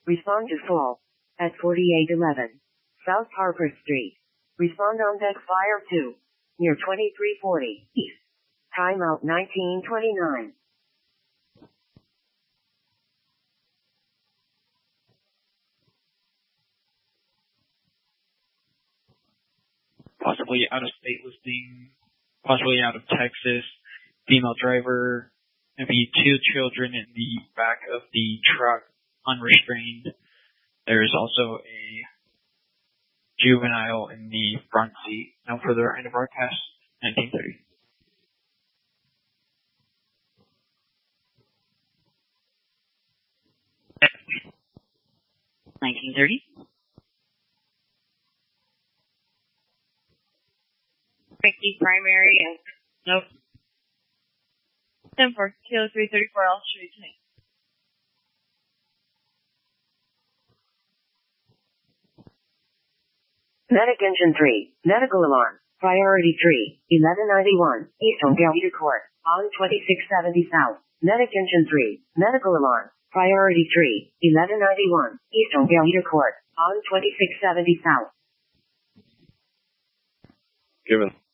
Respond to fall. At 4811 South Harper Street. Respond on deck fire 2. Near 2340 East. Timeout 1929. Possibly out of state listing, possibly out of Texas, female driver, maybe 2 children in the back of the truck, unrestrained. There is also a juvenile in the front seat. No further end of broadcast, 1930. Mickey primary and nope. 10 for Kilo 334 altitude 20. Medic engine 3, medical alarm, priority 3, 1191, East on Gallery Court, on 2670 South. Medic engine 3, medical alarm, priority 3, 1191, East on Gallery Court, on 2670 South. Given.